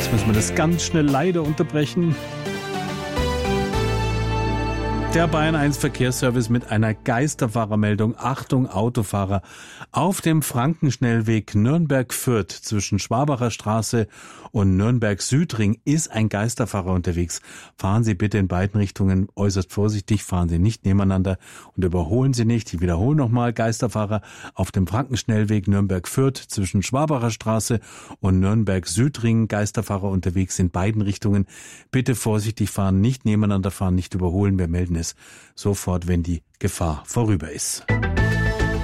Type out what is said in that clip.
Jetzt müssen wir das ganz schnell leider unterbrechen. Der Bayern 1 Verkehrsservice mit einer Geisterfahrermeldung. Achtung Autofahrer. Auf dem Frankenschnellweg Nürnberg-Fürth zwischen Schwabacher Straße und Nürnberg-Südring ist ein Geisterfahrer unterwegs. Fahren Sie bitte in beiden Richtungen äußerst vorsichtig, fahren Sie nicht nebeneinander und überholen Sie nicht. Ich wiederhole nochmal, Geisterfahrer auf dem Frankenschnellweg Nürnberg-Fürth zwischen Schwabacher Straße und Nürnberg-Südring. Geisterfahrer unterwegs in beiden Richtungen. Bitte vorsichtig fahren, nicht nebeneinander fahren, nicht überholen. Wir melden es sofort, wenn die Gefahr vorüber ist.